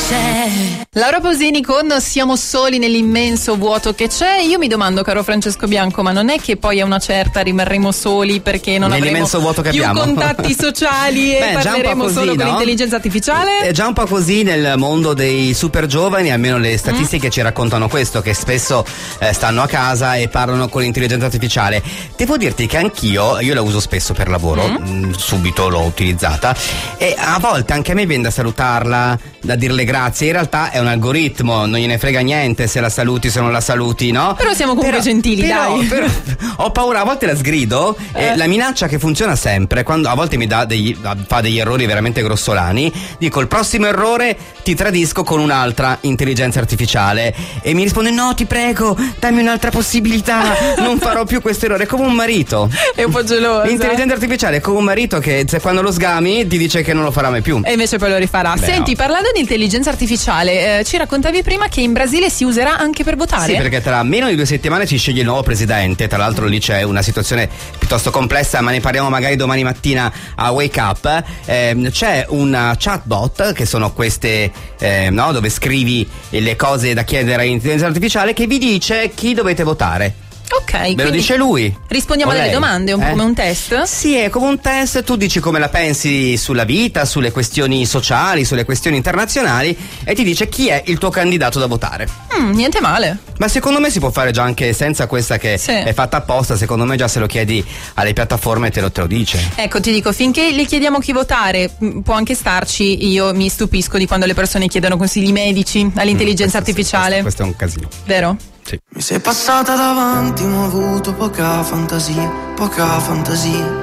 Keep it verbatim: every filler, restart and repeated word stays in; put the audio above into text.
c'è. Laura Pausini con Siamo soli nell'immenso vuoto che c'è. Io mi domando, caro Francesco Bianco, ma non è che poi a una certa rimarremo soli perché non nell'immenso avremo vuoto che più abbiamo. contatti sociali e Beh, parleremo così, solo no? con l'intelligenza artificiale? È già un po' così nel mondo dei super giovani, almeno le statistiche mm. ci raccontano questo, che spesso eh, stanno a casa e parlano con l'intelligenza artificiale. Devo dirti che anch'io, io la uso spesso per lavoro, mm. mh, subito l'ho utilizzata e a volte anche a me viene da salutarla, da dirle grazie. In realtà è un algoritmo, non gliene frega niente se la saluti, se non la saluti, no? Però siamo comunque però, gentili, però, dai. Però, ho paura, a volte la sgrido eh. e la minaccia che funziona sempre, quando a volte mi dà degli, fa degli errori veramente grossolani, dico il prossimo errore ti tradisco con un'altra intelligenza artificiale e mi risponde no ti prego dammi un'altra possibilità, non farò più questo errore. È come un marito, è un po' gelosa. L'intelligenza artificiale è come un marito che se quando lo sgami ti dice che non lo farà mai più e invece poi lo rifarà. Beh, senti, no. Parlando di intelligenza artificiale, eh, ci raccontavi prima che in Brasile si userà anche per votare? Sì, perché tra meno di due settimane si sceglie il nuovo presidente. Tra l'altro lì c'è una situazione piuttosto complessa, ma ne parliamo magari domani mattina a Wake Up. Eh, c'è una chatbot, che sono queste eh, no, dove scrivi le cose da chiedere all'intelligenza artificiale, che vi dice chi dovete votare. Ok, ve lo dice lui. Rispondiamo alle domande, un po' eh? come un test? Sì, è come un test, tu dici come la pensi sulla vita, sulle questioni sociali, sulle questioni internazionali e ti dice chi è il tuo candidato da votare. Mm, niente male. Ma secondo me si può fare già anche senza questa che sì. è fatta apposta, secondo me già se lo chiedi alle piattaforme te lo, te lo dice. Ecco, ti dico, finché gli chiediamo chi votare, può anche starci, io mi stupisco di quando le persone chiedono consigli medici all'intelligenza mm, questo, artificiale. Questo, questo è un casino. Vero? Sì. Mi sei passata davanti, ma ho avuto poca fantasia, poca fantasia.